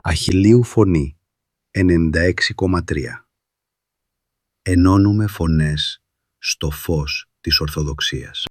Αχιλλείου Φωνή 96,3. Ενώνουμε φωνές στο φως της Ορθοδοξίας.